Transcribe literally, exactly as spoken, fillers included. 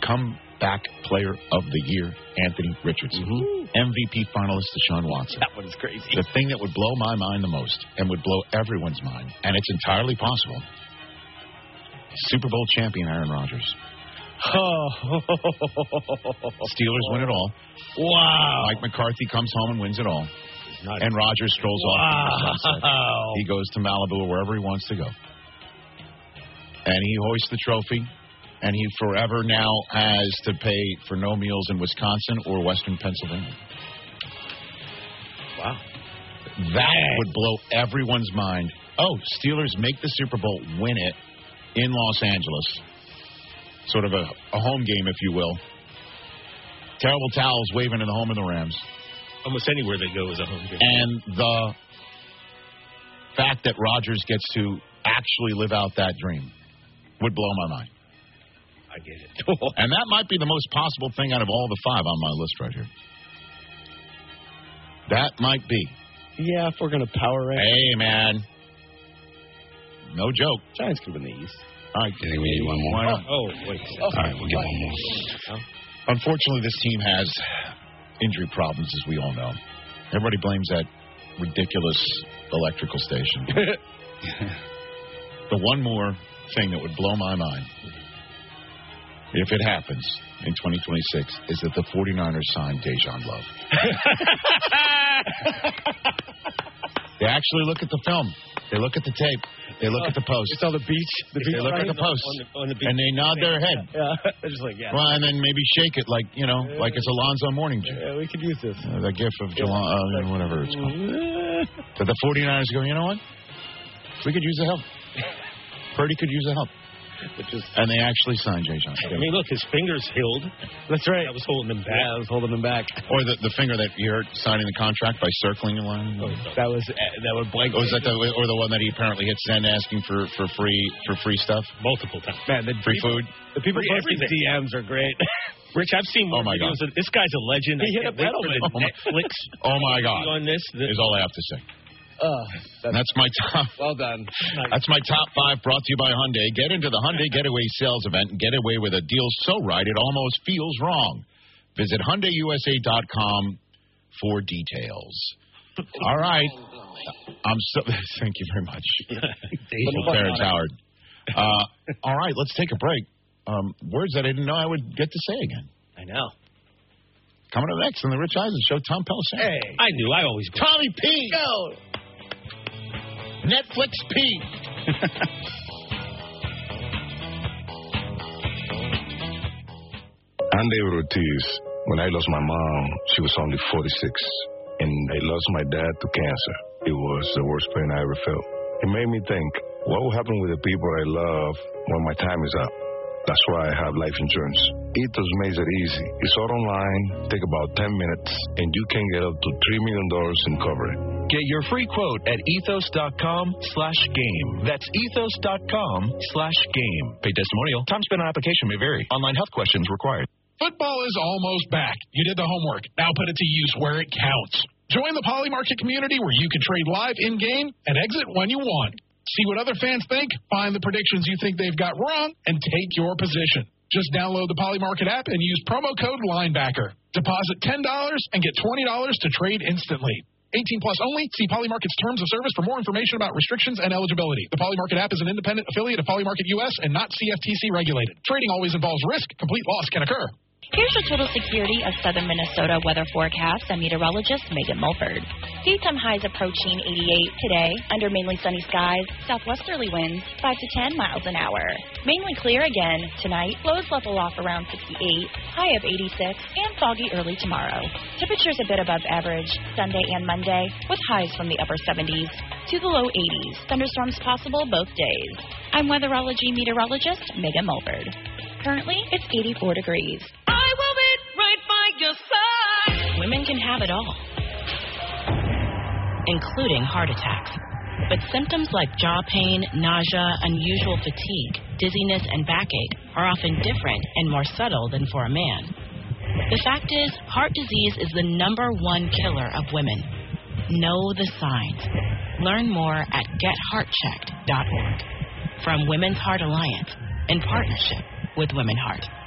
comeback player of the year, Anthony Richardson. Mm-hmm. M V P finalist, Deshaun Watson. That one's crazy. The thing that would blow my mind the most and would blow everyone's mind, and it's entirely possible, Super Bowl champion Aaron Rodgers. Oh. Steelers win it all. Wow. Mike McCarthy comes home and wins it all. Not and Rodgers strolls wow. off. He goes to Malibu or wherever he wants to go. And he hoists the trophy. And he forever now has to pay for no meals in Wisconsin or Western Pennsylvania. Wow. That would blow everyone's mind. Oh, Steelers make the Super Bowl, win it in Los Angeles. Sort of a, a home game, if you will. Terrible towels waving in the home of the Rams. Almost anywhere they go is a home game. And the fact that Rodgers gets to actually live out that dream would blow my mind. I get it. And that might be the most possible thing out of all the five on my list right here. That might be. Yeah, if we're going to power rank. Hey, man. No joke. Giants could win the East. All right. Can we need one more? Why not? Oh, wait. All right, we'll get one more. Unfortunately, this team has injury problems, as we all know. Everybody blames that ridiculous electrical station. The one more thing that would blow my mind, if it happens in twenty twenty-six, is that the 49ers signed Dejan Love. They actually look at the film. They look at the tape. They look oh, at the post. It's on the beach. The beach they look right at the post. On the, on the beach. And they nod their head. Yeah. They're just like, yeah. Well, and then maybe shake it like, you know, like it's Alonzo Mourning. Yeah, we could use this. Uh, the gif of Jelon, uh, whatever it's called. But the 49ers go, you know what? We could use the help. Purdy could use the help. Which is, and they actually signed Jay Johnson. I mean, look, his finger's healed. That's right. I was holding him back. Yeah, I was holding him back. Or the, the finger that you heard signing the contract by circling the line. Oh, that was that was blank. Or was that the or the one that he apparently hit send asking for, for free for free stuff multiple times? Man, the free people, food. The people posting D Ms are great. Rich, I've seen more oh my videos. God. Of, this guy's a legend. He I hit a pedal. Oh Netflix. Oh my God. On this, this is all I have to say. Uh, that's, that's my top. Well done. That's my top five brought to you by Hyundai. Get into the Hyundai Getaway Sales Event and get away with a deal so right it almost feels wrong. Visit Hyundai U S A dot com for details. All right. I'm so. Thank you very much. Terrence Howard. Uh, all right, let's take a break. Um, words that I didn't know I would get to say again. I know. Coming up next on the Rich Eisen Show, Tom Pelissero. Hey, I knew. I always go. Tommy P. Go. Netflix P. I'm David Ortiz. When I lost my mom, she was only forty-six. And I lost my dad to cancer. It was the worst pain I ever felt. It made me think, what will happen with the people I love when my time is up? That's why I have life insurance. Ethos makes it easy. It's all online, take about ten minutes, and you can get up to three million dollars in coverage. Get your free quote at ethos.com slash game. That's ethos.com slash game. Paid testimonial. Time spent on application may vary. Online health questions required. Football is almost back. You did the homework. Now put it to use where it counts. Join the Poly Market community where you can trade live in-game and exit when you want. See what other fans think, find the predictions you think they've got wrong, and take your position. Just download the Poly Market app and use promo code Linebacker. Deposit ten dollars and get twenty dollars to trade instantly. eighteen plus only. See Poly Market's terms of service for more information about restrictions and eligibility. The Poly Market app is an independent affiliate of Poly Market U S and not C F T C regulated. Trading always involves risk. Complete loss can occur. Here's the total security of Southern Minnesota weather forecast and meteorologist Megan Mulford. Daytime highs approaching eighty-eight today, under mainly sunny skies, southwesterly winds five to ten miles an hour. Mainly clear again tonight, lows level off around sixty-eight, high of eighty-six, and foggy early tomorrow. Temperatures a bit above average Sunday and Monday, with highs from the upper seventies to the low eighties. Thunderstorms possible both days. I'm weatherology meteorologist Megan Mulford. Currently, it's eighty-four degrees. I will be right by your side. Women can have it all, including heart attacks. But symptoms like jaw pain, nausea, unusual fatigue, dizziness, and backache are often different and more subtle than for a man. The fact is, heart disease is the number one killer of women. Know the signs. Learn more at get heart checked dot org. From Women's Heart Alliance, in partnership with Women Heart.